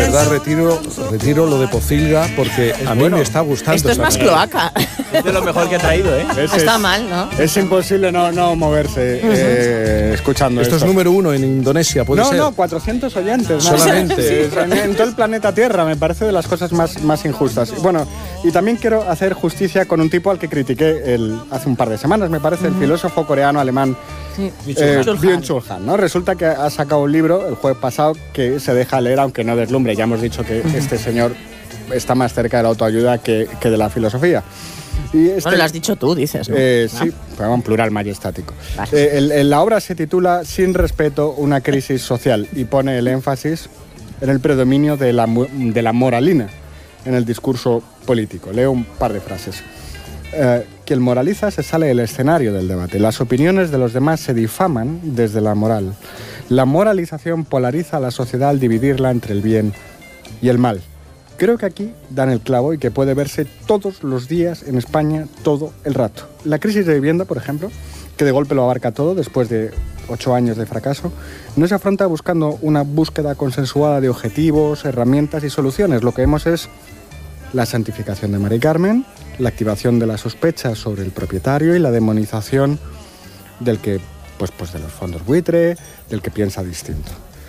verdad retiro lo de pocilga porque a mí me está gustando. Esto es más cloaca. Es de lo mejor que ha traído, ¿eh? Está mal, ¿no? Es imposible no moverse escuchando esto. Esto es número 1 en Indonesia, ¿puede ser? No, 400 oyentes. Solamente. En todo el planeta Tierra, me parece de las cosas más injustas. Bueno, y también quiero hacer justicia con un tipo al que critiqué hace un par de semanas, me parece, el filósofo coreano-alemán Byung-Chul Han, ¿no? Resulta que ha sacado un libro el jueves pasado que se deja leer, aunque no deslumbre. Ya hemos dicho que este señor está más cerca de la autoayuda que de la filosofía. Y Bueno, lo has dicho tú, dices, ¿no? Sí, pero en plural majestático. La obra se titula Sin respeto, una crisis social, y pone el énfasis en el predominio de la moralina en el discurso político. Leo un par de frases. Quien moraliza se sale del escenario del debate. Las opiniones de los demás se difaman desde la moral. La moralización polariza a la sociedad al dividirla entre el bien y el mal. Creo que aquí dan el clavo y que puede verse todos los días en España todo el rato. La crisis de vivienda, por ejemplo, que de golpe lo abarca todo después de 8 años de fracaso, no se afronta buscando una búsqueda consensuada de objetivos, herramientas y soluciones. Lo que vemos es la santificación de Mari Carmen, la activación de la sospecha sobre el propietario y la demonización del que, pues de los fondos buitre, del que piensa distinto.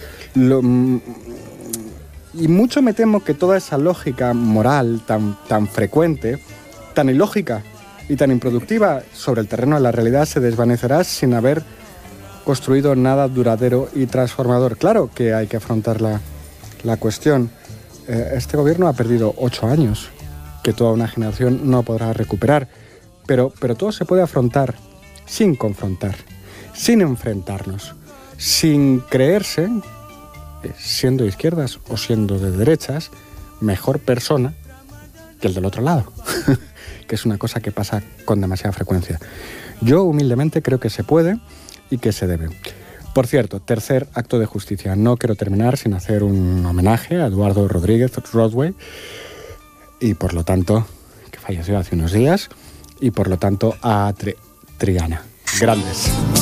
Y mucho me temo que toda esa lógica moral tan frecuente, tan ilógica y tan improductiva sobre el terreno de la realidad se desvanecerá sin haber construido nada duradero y transformador. Claro que hay que afrontar la cuestión. Este gobierno ha perdido 8 años, que toda una generación no podrá recuperar, pero todo se puede afrontar sin confrontar, sin enfrentarnos, sin creerse, siendo de izquierdas o siendo de derechas, mejor persona que el del otro lado, que es una cosa que pasa con demasiada frecuencia. Yo humildemente creo que se puede y que se debe. Por cierto, tercer acto de justicia. No quiero terminar sin hacer un homenaje a Eduardo Rodríguez Rodway, y por lo tanto, que falleció hace unos días, y por lo tanto a Triana. Grandes.